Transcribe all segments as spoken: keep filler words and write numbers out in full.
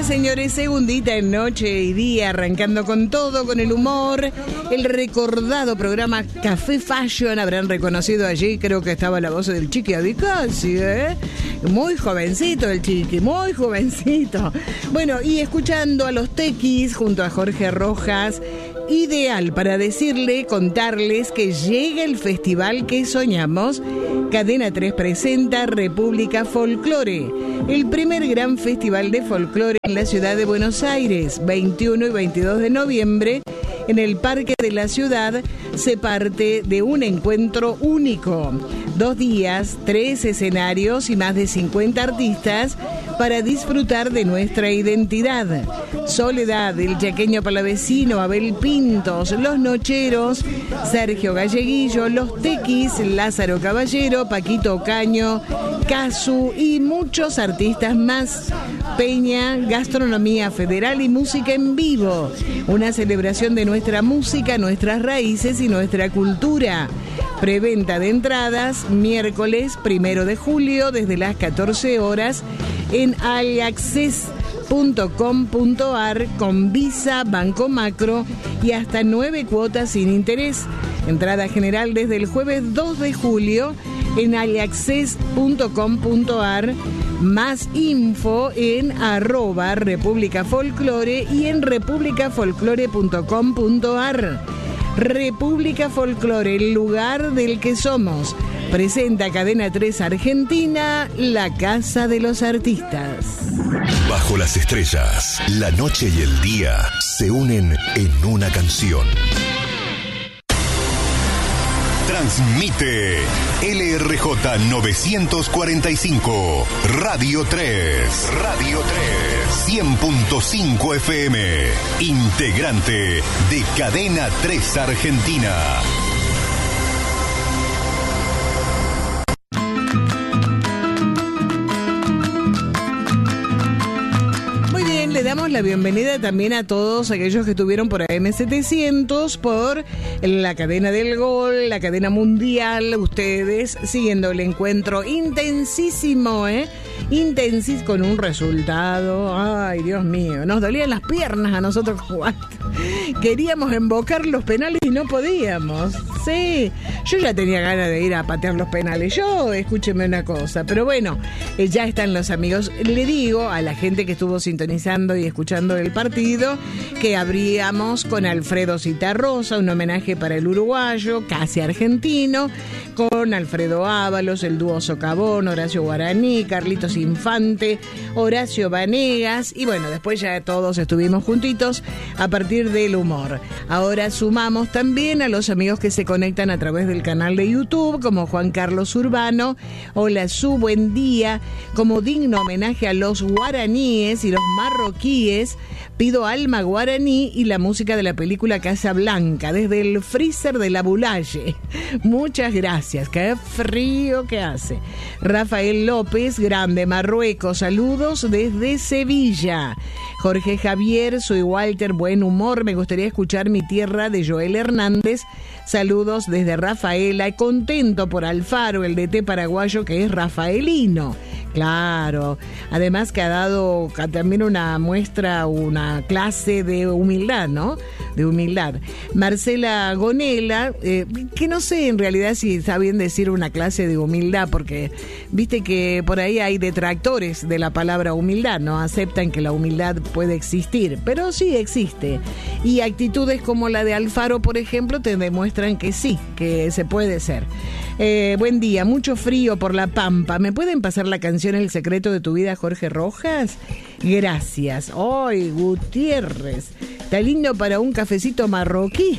Señoras, señores, segundita en Noche y Día, arrancando con todo, con el humor. El recordado programa Café Fashion, habrán reconocido allí, creo que estaba la voz del Chiqui Abicasi, ¿eh? Muy jovencito el Chiqui, muy jovencito. Bueno, y escuchando a los Tequis junto a Jorge Rojas, ideal para decirle, contarles que llega el festival que soñamos. Cadena tres presenta República Folklore, el primer gran festival de folclore en la ciudad de Buenos Aires, veintiuno y veintidós de noviembre. En el Parque de la Ciudad se parte de un encuentro único. Dos días, tres escenarios y más de cincuenta artistas para disfrutar de nuestra identidad. Soledad, el chaqueño palavecino, Abel Pintos, Los Nocheros, Sergio Galleguillo, Los Tequis, Lázaro Caballero, Paquito Ocaño, Casu y muchos artistas más. Peña, gastronomía federal y música en vivo. Una celebración de nuestra música, nuestras raíces y nuestra cultura. Preventa de entradas, miércoles primero de julio, desde las catorce horas, en allaccess punto com punto ar con Visa, Banco Macro y hasta nueve cuotas sin interés. Entrada general desde el jueves dos de julio en allaccess punto com punto ar. Más info en arroba República Folklore y en república folklore punto com punto ar. República Folklore, el lugar del que somos. Presenta Cadena tres Argentina, la casa de los artistas. Bajo las estrellas, la noche y el día se unen en una canción. Transmite L R J novecientos cuarenta y cinco, Radio tres, Radio tres, cien punto cinco F M, integrante de Cadena tres Argentina. Le damos la bienvenida también a todos aquellos que estuvieron por A M setecientos, por la cadena del Gol, la cadena mundial, ustedes siguiendo el encuentro intensísimo, ¿eh? Intensísimo, con un resultado, ay Dios mío, nos dolían las piernas a nosotros jugando. Queríamos embocar los penales y no podíamos. Sí, yo ya tenía ganas de ir a patear los penales. Yo, escúcheme una cosa, pero bueno, eh, ya están los amigos. Le digo a la gente que estuvo sintonizando y escuchando el partido que abríamos con Alfredo Citarrosa, un homenaje para el uruguayo, casi argentino, con Alfredo Ábalos, el dúo Socavón, Horacio Guaraní, Carlitos Infante, Horacio Vanegas, y bueno, después ya todos estuvimos juntitos a partir del humor. Ahora sumamos también a los amigos que se conectan a través del canal de YouTube, como Juan Carlos Urbano, hola Su, buen día, como digno homenaje a los guaraníes y los marroquíes, pido Alma Guaraní y la música de la película Casa Blanca, desde el freezer de la Bulaye. Muchas gracias, qué frío que hace. Rafael López, grande Marruecos, saludos desde Sevilla. Jorge Javier, soy Walter, buen humor, me gustaría escuchar Mi Tierra de Joel Hernández. Saludos desde Rafaela, contento por Alfaro, el D T paraguayo que es rafaelino. Claro, además que ha dado también una muestra, una clase de humildad, ¿no? De humildad. Marcela Gonela, eh, que no sé en realidad si está bien decir una clase de humildad, porque viste que por ahí hay detractores de la palabra humildad, no aceptan que la humildad puede existir, pero sí existe. Y actitudes como la de Alfaro, por ejemplo, te demuestran que sí, que se puede ser. Eh, buen día, mucho frío por La Pampa. ¿Me pueden pasar la canción El secreto de tu vida, Jorge Rojas? Gracias. ¡Ay, Gutiérrez! Está lindo para un cafecito marroquí.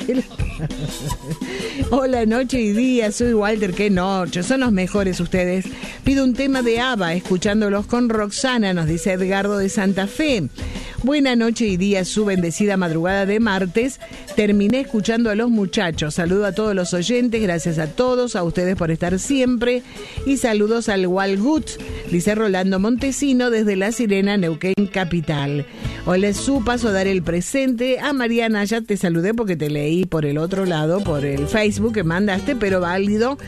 Hola, noche y día, soy Walter, qué noche, son los mejores ustedes. Pido un tema de ABBA, escuchándolos con Roxana, nos dice Edgardo de Santa Fe. Buena noche y día, su bendecida madrugada de martes. Terminé escuchando a los muchachos. Saludo a todos los oyentes, gracias a todos, a ustedes por estar siempre. Y saludos al Walgut, dice Rolando Montesino desde La Sirena, Neuquén Capital. Hola, su paso a dar el presente. A Mariana, ya te saludé porque te leí por el otro lado, por el Facebook que mandaste, pero válido